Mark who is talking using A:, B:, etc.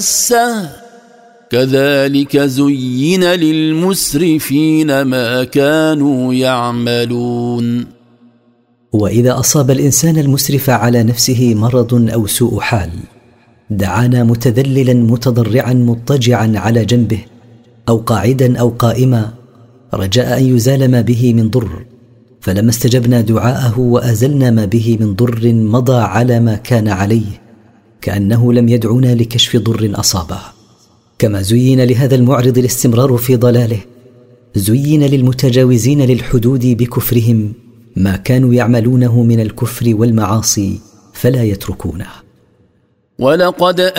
A: كذلك زين للمسرفين ما كانوا يعملون.
B: وإذا أصاب الإنسان المسرف على نفسه مرض أو سوء حال دعانا متذللا متضرعا مضطجعا على جنبه أو قاعدا أو قائما رجاء أن يزال ما به من ضر، فلما استجبنا دعاءه وأزلنا ما به من ضر مضى على ما كان عليه كأنه لم يدعنا لكشف ضر أصابه. كما زين لهذا المعرض الاستمرار في ضلاله زين للمتجاوزين للحدود بكفرهم ما كانوا يعملونه من الكفر والمعاصي فلا يتركونه.
A: ولقد